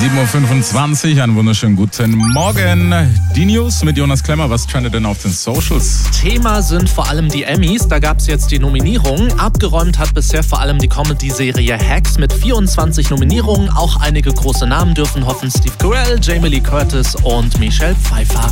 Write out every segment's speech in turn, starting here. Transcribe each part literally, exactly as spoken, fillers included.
sieben Uhr fünfundzwanzig, einen wunderschönen guten Morgen. Die News mit Jonas Klemmer, was trendet denn auf den Socials? Thema sind vor allem die Emmys, da gab es jetzt die Nominierungen. Abgeräumt hat bisher vor allem die Comedy-Serie Hacks mit vierundzwanzig Nominierungen. Auch einige große Namen dürfen hoffen: Steve Carell, Jamie Lee Curtis und Michelle Pfeiffer.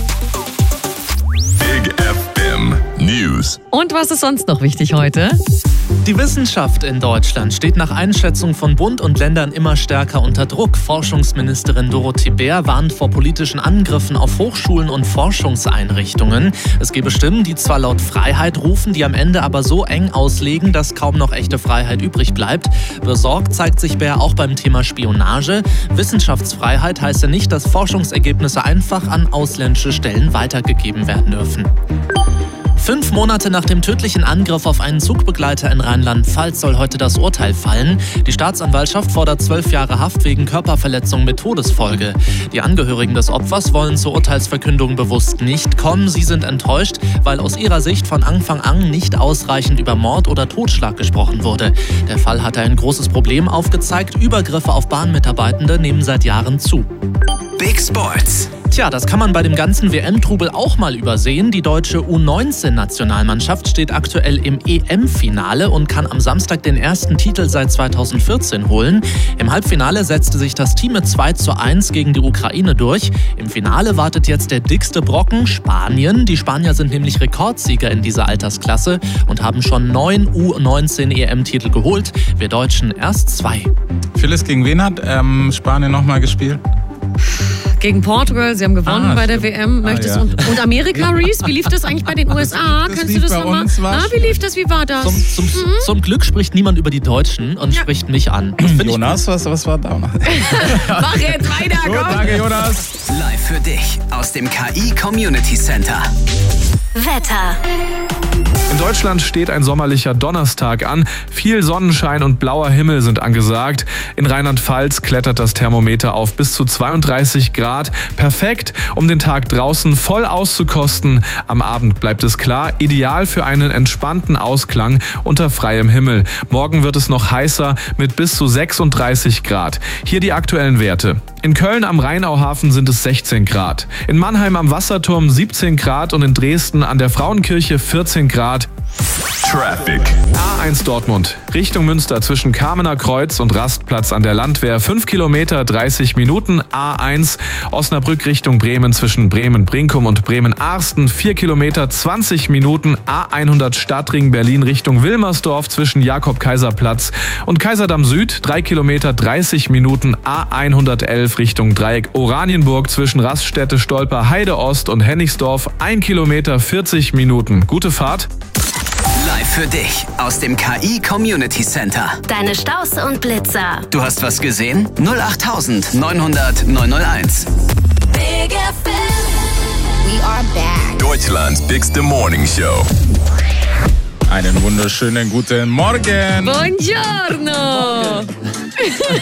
Big F M News. Und was ist sonst noch wichtig heute? Die Wissenschaft in Deutschland steht nach Einschätzung von Bund und Ländern immer stärker unter Druck. Forschungsministerin Dorothee Bär warnt vor politischen Angriffen auf Hochschulen und Forschungseinrichtungen. Es gebe Stimmen, die zwar laut Freiheit rufen, die am Ende aber so eng auslegen, dass kaum noch echte Freiheit übrig bleibt. Besorgt zeigt sich Bär auch beim Thema Spionage. Wissenschaftsfreiheit heißt ja nicht, dass Forschungsergebnisse einfach an ausländische Stellen weitergegeben werden dürfen. Fünf Monate nach dem tödlichen Angriff auf einen Zugbegleiter in Rheinland-Pfalz soll heute das Urteil fallen. Die Staatsanwaltschaft fordert zwölf Jahre Haft wegen Körperverletzung mit Todesfolge. Die Angehörigen des Opfers wollen zur Urteilsverkündung bewusst nicht kommen. Sie sind enttäuscht, weil aus ihrer Sicht von Anfang an nicht ausreichend über Mord oder Totschlag gesprochen wurde. Der Fall hatte ein großes Problem aufgezeigt. Übergriffe auf Bahnmitarbeitende nehmen seit Jahren zu. Big Sports. Tja, das kann man bei dem ganzen W M-Trubel auch mal übersehen. Die deutsche U neunzehn-Nationalmannschaft steht aktuell im E M-Finale und kann am Samstag den ersten Titel seit zweitausendvierzehn holen. Im Halbfinale setzte sich das Team mit zwei zu eins gegen die Ukraine durch. Im Finale wartet jetzt der dickste Brocken, Spanien. Die Spanier sind nämlich Rekordsieger in dieser Altersklasse und haben schon neun U neunzehn-E M-Titel geholt. Wir Deutschen erst zwei. Phyllis, gegen wen hat ähm, Spanien nochmal gespielt? Gegen Portugal, sie haben gewonnen Ah, bei der stimmt. W M. Möchtest Ah, ja. und, und Amerika, Reese, wie lief das eigentlich bei den U S A? Das Kannst lief du das bei nochmal? uns, war Ah, wie lief das? Wie war das? Zum, zum, Mhm. zum Glück spricht niemand über die Deutschen und Ja. spricht mich an. Das find ich Jonas, was, was war da noch? Mach jetzt weiter, Gut, komm! danke Jonas. Live für dich aus dem K I Community Center. Wetter. In Deutschland steht ein sommerlicher Donnerstag an. Viel Sonnenschein und blauer Himmel sind angesagt. In Rheinland-Pfalz klettert das Thermometer auf bis zu zweiunddreißig Grad. Perfekt, um den Tag draußen voll auszukosten. Am Abend bleibt es klar, ideal für einen entspannten Ausklang unter freiem Himmel. Morgen wird es noch heißer mit bis zu sechsunddreißig Grad. Hier die aktuellen Werte. In Köln am Rheinauhafen sind es sechzehn Grad. In Mannheim am Wasserturm siebzehn Grad und in Dresden an der Frauenkirche vierzehn Grad. Traffic. A eins Dortmund, Richtung Münster zwischen Kamener Kreuz und Rastplatz an der Landwehr, fünf Kilometer, dreißig Minuten. A eins Osnabrück Richtung Bremen zwischen Bremen-Brinkum und Bremen-Arsten, vier Kilometer, zwanzig Minuten. A hundert Stadtring Berlin Richtung Wilmersdorf zwischen Jakob-Kaiser-Platz und Kaiserdamm Süd, drei Kilometer, dreißig Minuten. A hundertelf Richtung Dreieck Oranienburg zwischen Raststätte Stolper Heide Ost und Hennigsdorf, ein Kilometer, vierzig Minuten. Gute Fahrt. Live für dich aus dem K I Community Center. Deine Staus und Blitzer. Du hast was gesehen? null acht neun hundert neun null eins. Big F M. We are back. Deutschlands Bigste Morning Show. Einen wunderschönen guten Morgen. Buongiorno!